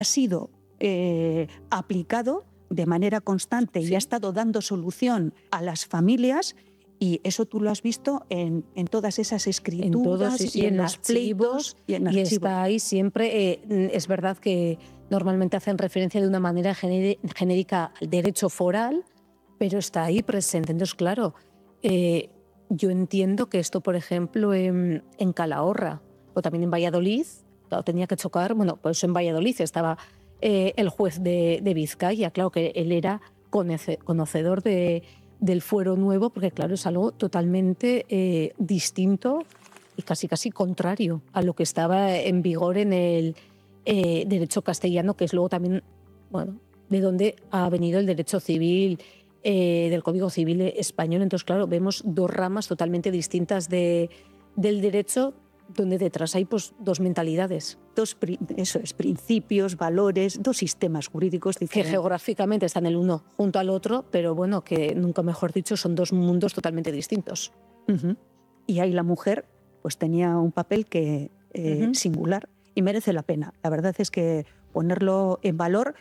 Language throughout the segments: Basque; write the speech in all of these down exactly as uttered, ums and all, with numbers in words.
ha sido eh, aplicado de manera constante sí. y ha estado dando solución a las familias. Y eso tú lo has visto en, en todas esas escrituras, en todos, sí, sí, y en, en los pleitos y, en y está ahí siempre. Eh, es verdad que normalmente hacen referencia de una manera genérica al derecho foral, pero está ahí presente. Entonces, claro, eh, yo entiendo que esto, por ejemplo, en, en Calahorra o también en Valladolid, claro, tenía que chocar. Bueno, pues en Valladolid estaba eh, el juez de, de Vizcaya, claro que él era conocedor de del fuero nuevo, porque claro, es algo totalmente eh, distinto y casi casi contrario a lo que estaba en vigor en el eh, derecho castellano, que es luego también, bueno, de donde ha venido el derecho civil, eh, del Código Civil español. Entonces, claro, vemos dos ramas totalmente distintas de, del derecho, donde detrás hay pues dos mentalidades. Dos, eso es, principios, valores, dos sistemas jurídicos diferentes. Que geográficamente están el uno junto al otro, pero bueno, que nunca mejor dicho, son dos mundos totalmente distintos. Uh-huh. Y ahí la mujer pues tenía un papel que eh, uh-huh. singular y merece la pena. La verdad es que ponerlo en valor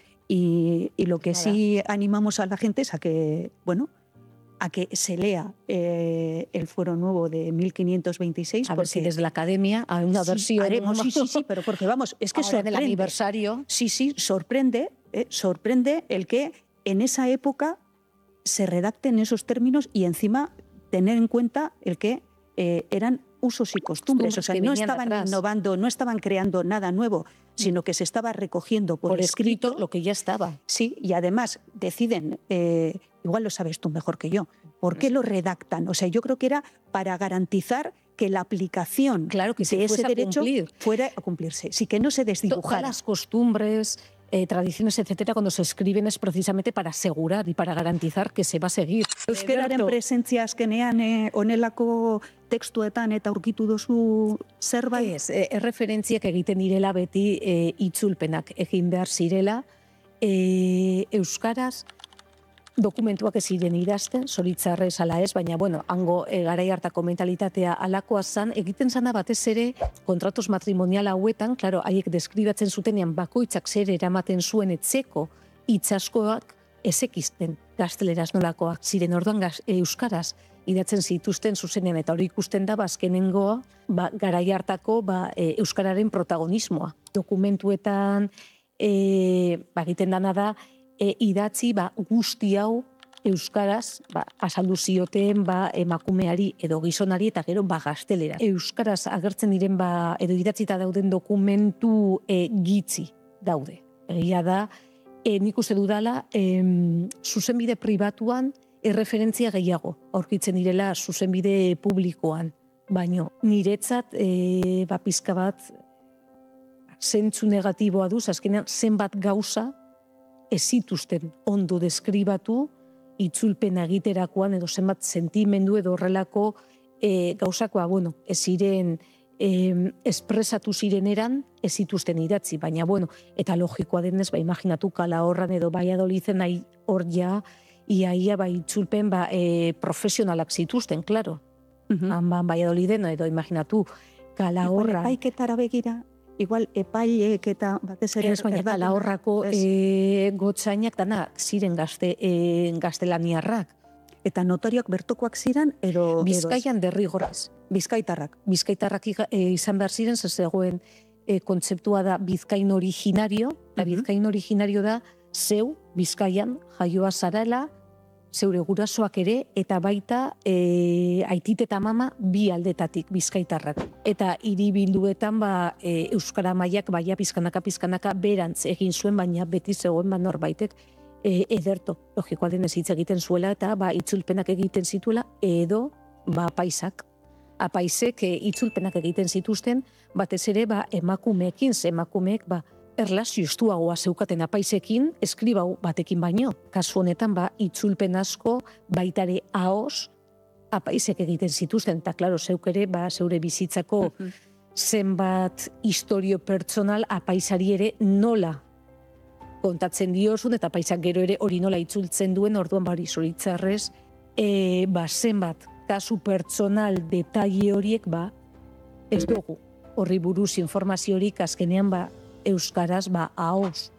y, y lo que Nada. sí animamos a la gente es a que, bueno, a que se lea eh, el fuero nuevo de mil quinientos veintiséis. A ver si desde la academia hay una sí, versión. Haremos, sí, sí, sí, pero porque vamos, es que sorprende. Del aniversario. Sí, sí, sorprende, eh, sorprende el que en esa época se redacten esos términos y encima tener en cuenta el que eh, eran usos y costumbres. O sea, no estaban atrás. innovando, no estaban creando nada nuevo, sino que se estaba recogiendo por, por escrito, escrito lo que ya estaba. Sí, y además deciden, eh, igual lo sabes tú mejor que yo, ¿por qué lo redactan? O sea, yo creo que era para garantizar que la aplicación claro, que de ese derecho a fuera a cumplirse, sí, que no se desdibujara. Todas las costumbres, eh, tradiciones, etcétera, cuando se escriben es precisamente para asegurar y para garantizar que se va a seguir. Euskararen presentzia azkenean eh, honelako tekstuetan eta aurkitu duzu zerbait? Ez, eh, erreferentziak egiten direla beti eh, itzulpenak egin behar zirela, eh, euskaraz dokumentuak ez ziren idazten, zoritzarrez ala ez, baina bueno, hango e, garai hartako mentalitatea alakoa zan, egiten zana batez ere kontratos matrimonial hauetan, claro, haiek deskribatzen zutenean bakoitzak zer eramaten zuen etzeko itzaskoak ezekizten gazteleraz nolakoak ziren, orduan gaz, e, euskaraz idatzen zituzten zuzenean, eta hori ikusten da bazkenengoa ba, garai hartako ba, e, euskararen protagonismoa. Dokumentuetan e, ba, egiten dana da, E, idatzi ba, guzti hau euskaraz ba, azaldu zioten ba, emakumeari edo gizonari eta gero ba, gaztelera. Euskaraz agertzen diren ba, edo idatzita dauden dokumentu e, gitzi daude. Egia da, e, nik uste dudala, e, zuzenbide pribatuan erreferentzia gehiago aurkitzen direla zuzenbide publikoan. Baino, niretzat e, ba, pizka bat zentzu negatiboa duz, azkenean zenbat gauza ez zituzten ondo deskribatu itzulpena egiterakoan edo zenbat sentimendu edo horrelako e, gauzakoa, bueno, ez ziren e, espresatu zireneran ez zituzten idatzi, baina bueno, eta logikoa denez, ba, imaginatu Calahorran edo Valladolizen nahi hor ja, iaia ba, itzulpen ba, e, profesionalak zituzten, klaro. Uh-huh. Han ba, Valladoliden edo imaginatu Calahorra. Epaiketara begira, igual epaileek eta batez ere... Ez baina Calahorrako e, gotzainak dana ziren gazte, e, gaztelaniarrak. Eta notarioak bertokoak ziren edo... Bizkaian derrigorrez. Bizkaitarrak. Bizkaitarrak e, izan behar ziren, zegoen e, kontzeptua da bizkain originario, eta uh-huh. bizkain originario da zeu, Bizkaian, jaioa zarela, zeure gurasoak ere, eta baita e, aitit eta mama bi aldetatik bizkaitarrak. Eta hiribilduetan ba, e, euskara mailak baia pizkanaka pizkanaka berantz egin zuen, baina beti zegoen ba, norbaitek e, ederto, logikoa denez hitz egiten zuela, eta ba, itzulpenak egiten zituela, edo ba, apaisak. Apaisek e, itzulpenak egiten zituzten, batez ere ba, emakumeekin, ze emakumeek ba, erlazio estuagoa zeukaten apaisekin, eskribau batekin baino. Kasu honetan, ba, itzulpen asko, baitare ahoz, apaisek egiten zituzten, eta klaro, zeuk ere, ba, zeure bizitzako uh-huh. zenbat historio pertsonal apaisari ere nola kontatzen diozun, eta apaisak gero ere hori nola itzultzen duen, orduan bari zoritzarrez, e, ba, zenbat kasu pertsonal detaile horiek, ba, ez dugu. Horri buruz informaziorik azkenean, ba, euskaraz ba ahoz